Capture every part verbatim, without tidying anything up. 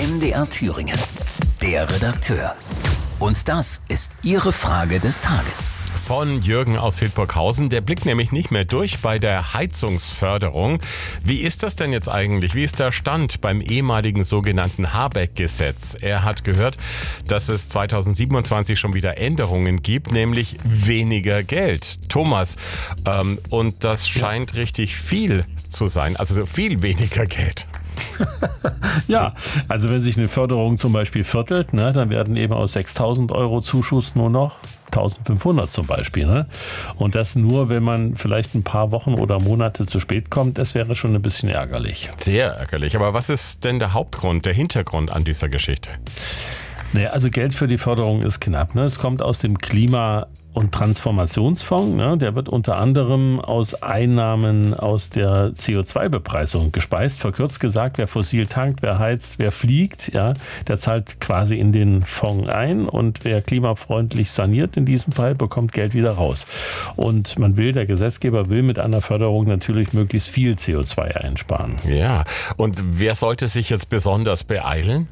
M D R Thüringen. Der Redakteur. Und das ist Ihre Frage des Tages. Von Jürgen aus Hildburghausen. Der blickt nämlich nicht mehr durch bei der Heizungsförderung. Wie ist das denn jetzt eigentlich? Wie ist der Stand beim ehemaligen sogenannten Habeck-Gesetz? Er hat gehört, dass es zweitausendsiebenundzwanzig schon wieder Änderungen gibt, nämlich weniger Geld. Thomas, ähm, und das scheint richtig viel zu sein, also viel weniger Geld. Ja, also wenn sich eine Förderung zum Beispiel viertelt, ne, dann werden eben aus sechstausend Euro Zuschuss nur noch eintausendfünfhundert zum Beispiel. Ne? Und das nur, wenn man vielleicht ein paar Wochen oder Monate zu spät kommt, das wäre schon ein bisschen ärgerlich. Sehr ärgerlich. Aber was ist denn der Hauptgrund, der Hintergrund an dieser Geschichte? Naja, also Geld für die Förderung ist knapp. Ne? Es kommt aus dem Klima- und Transformationsfonds, ne, der wird unter anderem aus Einnahmen aus der C O zwei Bepreisung gespeist. Verkürzt gesagt, wer fossil tankt, wer heizt, wer fliegt, ja, der zahlt quasi in den Fonds ein, und wer klimafreundlich saniert in diesem Fall, bekommt Geld wieder raus. Und man will, der Gesetzgeber will mit einer Förderung natürlich möglichst viel C O zwei einsparen. Ja, und wer sollte sich jetzt besonders beeilen?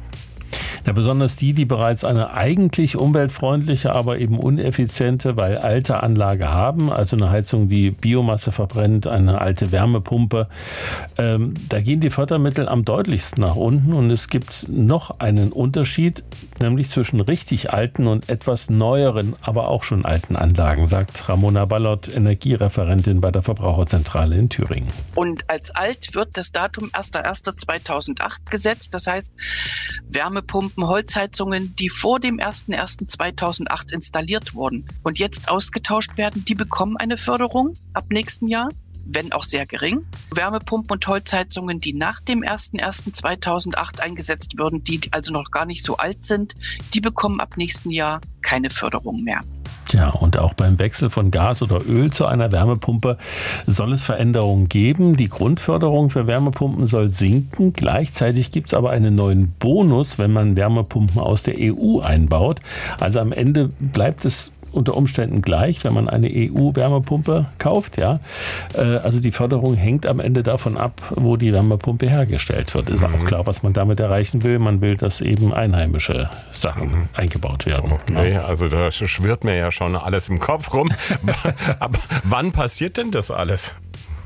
Ja, besonders die, die bereits eine eigentlich umweltfreundliche, aber eben uneffiziente, weil alte Anlage haben, also eine Heizung, die Biomasse verbrennt, eine alte Wärmepumpe. Ähm, da gehen die Fördermittel am deutlichsten nach unten, und es gibt noch einen Unterschied, nämlich zwischen richtig alten und etwas neueren, aber auch schon alten Anlagen, sagt Ramona Ballot, Energiereferentin bei der Verbraucherzentrale in Thüringen. Und als alt wird das Datum erster erster zweitausendacht gesetzt. Das heißt, Wärmepumpen, Holzheizungen, die vor dem erster erster zweitausendacht installiert wurden und jetzt ausgetauscht werden, die bekommen eine Förderung ab nächsten Jahr, wenn auch sehr gering. Wärmepumpen und Holzheizungen, die nach dem erster erster zweitausendacht eingesetzt würden, die also noch gar nicht so alt sind, die bekommen ab nächsten Jahr keine Förderung mehr. Ja, und auch beim Wechsel von Gas oder Öl zu einer Wärmepumpe soll es Veränderungen geben. Die Grundförderung für Wärmepumpen soll sinken. Gleichzeitig gibt es aber einen neuen Bonus, wenn man Wärmepumpen aus der E U einbaut. Also am Ende bleibt es unter Umständen gleich, wenn man eine E U-Wärmepumpe kauft. Ja, also die Förderung hängt am Ende davon ab, wo die Wärmepumpe hergestellt wird. Ist mhm. auch klar, was man damit erreichen will. Man will, dass eben einheimische Sachen mhm. eingebaut werden. Okay, ja. Also da schwirrt mir ja schon alles im Kopf rum. Aber wann passiert denn das alles?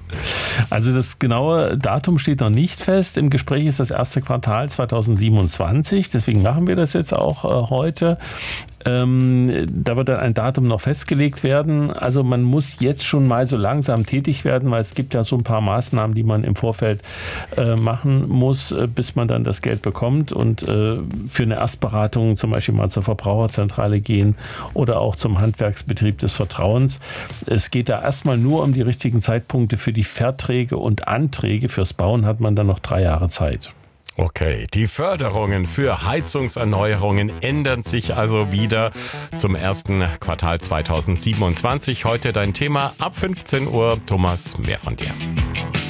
Also das genaue Datum steht noch nicht fest. Im Gespräch ist das erste Quartal zweitausendsiebenundzwanzig. Deswegen machen wir das jetzt auch äh, heute. Ähm, da wird dann ein Datum noch festgelegt werden. Also man muss jetzt schon mal so langsam tätig werden, weil es gibt ja so ein paar Maßnahmen, die man im Vorfeld äh, machen muss, äh, bis man dann das Geld bekommt, und äh, für eine Erstberatung zum Beispiel mal zur Verbraucherzentrale gehen oder auch zum Handwerksbetrieb des Vertrauens. Es geht da erstmal nur um die richtigen Zeitpunkte. Für die Verträge und Anträge fürs Bauen hat man dann noch drei Jahre Zeit. Okay, die Förderungen für Heizungserneuerungen ändern sich also wieder zum ersten Quartal zweitausendsiebenundzwanzig. Heute dein Thema ab fünfzehn Uhr. Thomas, mehr von dir.